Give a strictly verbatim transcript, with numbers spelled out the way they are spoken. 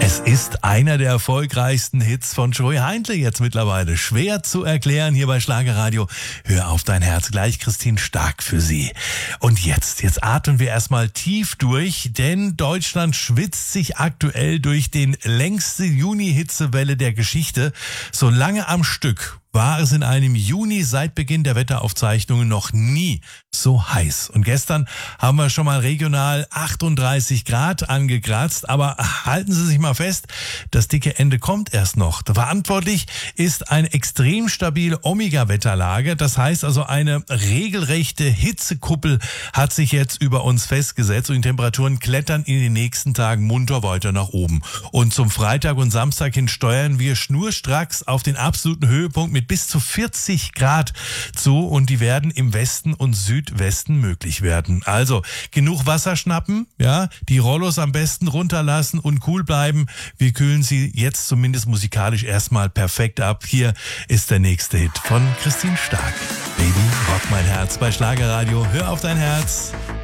Es ist einer der erfolgreichsten Hits von Joey Heindle jetzt mittlerweile. Schwer zu erklären hier bei Schlagerradio. Hör auf dein Herz, gleich Christine Stark für Sie. Und jetzt, jetzt atmen wir erstmal tief durch, denn Deutschland schwitzt sich aktuell durch den längste Juni-Hitzewelle der Geschichte. So lange am Stück war es in einem Juni seit Beginn der Wetteraufzeichnungen noch nie so heiß. Und gestern haben wir schon mal regional achtunddreißig Grad angekratzt, aber halten Sie sich mal fest, das dicke Ende kommt erst noch. Verantwortlich ist eine extrem stabile Omega-Wetterlage. Das heißt also, eine regelrechte Hitzekuppel hat sich jetzt über uns festgesetzt und die Temperaturen klettern in den nächsten Tagen munter weiter nach oben. Und zum Freitag und Samstag hin steuern wir schnurstracks auf den absoluten Höhepunkt mit bis zu vierzig Grad zu und die werden im Westen und Südwesten möglich werden. Also genug Wasser schnappen, ja, die Rollos am besten runterlassen und cool bleiben. Wir kühlen sie jetzt zumindest musikalisch erstmal perfekt ab. Hier ist der nächste Hit von Christine Stark. Baby, rock mein Herz bei Schlagerradio. Hör auf dein Herz.